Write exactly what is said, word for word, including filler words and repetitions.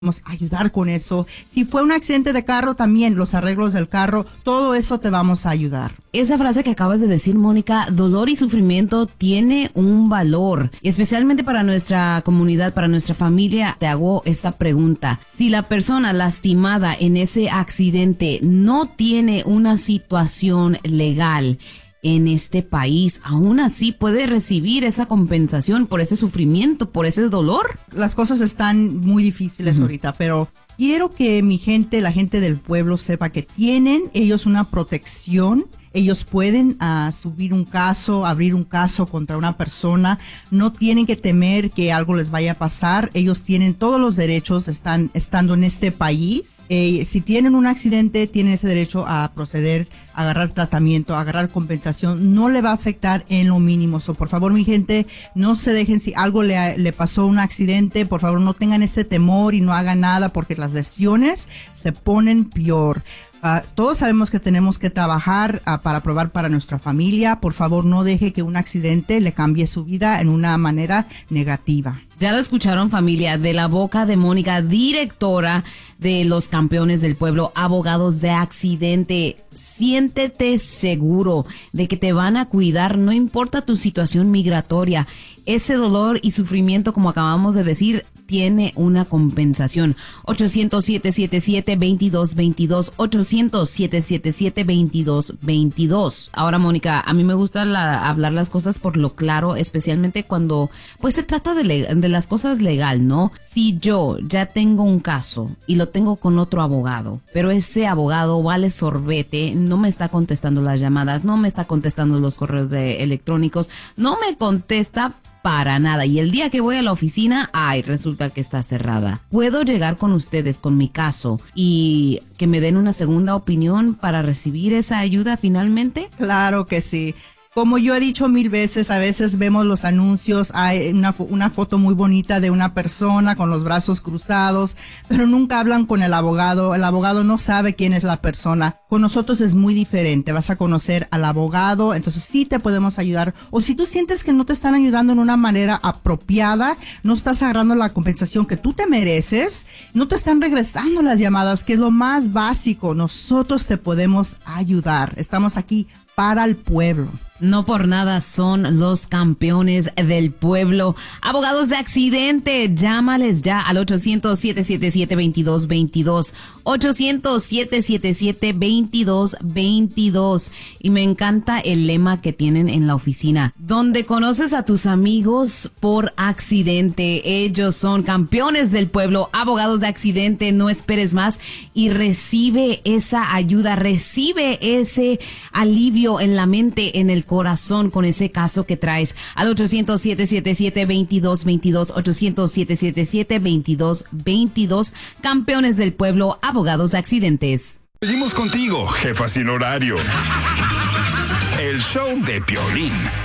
Vamos a ayudar con eso. Si fue un accidente de carro, también los arreglos del carro, todo eso te vamos a ayudar. Esa frase que acabas de decir, Mónica, dolor y sufrimiento tiene un valor, especialmente para nuestra comunidad, para nuestra familia. Te hago esta pregunta: si la persona lastimada en ese accidente no tiene una situación legal en este país, ¿aún así puede recibir esa compensación por ese sufrimiento, por ese dolor? Las cosas están muy difíciles uh-huh. ahorita, pero quiero que mi gente, la gente del pueblo, sepa que tienen ellos una protección. Ellos pueden uh, subir un caso, abrir un caso contra una persona. No tienen que temer que algo les vaya a pasar. Ellos tienen todos los derechos están estando en este país. Eh, si tienen un accidente, tienen ese derecho a proceder, a agarrar tratamiento, a agarrar compensación. No le va a afectar en lo mínimo. So, por favor, mi gente, no se dejen. Si algo le, le pasó un accidente, por favor, no tengan ese temor y no hagan nada, porque las lesiones se ponen peor. Uh, todos sabemos que tenemos que trabajar uh, para probar para nuestra familia. Por favor, no deje que un accidente le cambie su vida en una manera negativa. Ya lo escucharon, familia, de la boca de Mónica, directora de los Campeones del Pueblo, abogados de accidente. Siéntete seguro de que te van a cuidar, no importa tu situación migratoria. Ese dolor y sufrimiento, como acabamos de decir, tiene una compensación. ochocientos, siete siete siete, veintidós veintidós, ochocientos, siete siete siete, veintidós veintidós. Ahora, Mónica, a mí me gusta la, hablar las cosas por lo claro, especialmente cuando pues se trata de, le, de las cosas legal, ¿no? Si yo ya tengo un caso y lo tengo con otro abogado, pero ese abogado vale sorbete, no me está contestando las llamadas, no me está contestando los correos de electrónicos, no me contesta para nada, y el día que voy a la oficina, ay, resulta que está cerrada. ¿Puedo llegar con ustedes con mi caso y que me den una segunda opinión para recibir esa ayuda finalmente? Claro que sí. Como yo he dicho mil veces, a veces vemos los anuncios, hay una, una foto muy bonita de una persona con los brazos cruzados, pero nunca hablan con el abogado. El abogado no sabe quién es la persona. Con nosotros es muy diferente. Vas a conocer al abogado, entonces sí te podemos ayudar. O si tú sientes que no te están ayudando en una manera apropiada, no estás agarrando la compensación que tú te mereces, no te están regresando las llamadas, que es lo más básico, nosotros te podemos ayudar. Estamos aquí para el pueblo. No por nada son los Campeones del Pueblo. Abogados de accidente, llámales ya al ochocientos, siete siete siete, veintidós veintidós. ochocientos, siete siete siete, veintidós veintidós. Y me encanta el lema que tienen en la oficina: donde conoces a tus amigos por accidente. Ellos son Campeones del Pueblo, abogados de accidente. No esperes más y recibe esa ayuda, recibe ese alivio en la mente, en el corazón, con ese caso que traes. Al ochocientos, siete siete siete, veintidós veintidós, ochocientos, siete siete siete, veintidós veintidós. Campeones del Pueblo, abogados de accidentes. Seguimos contigo, jefa sin horario. El show de Piolín.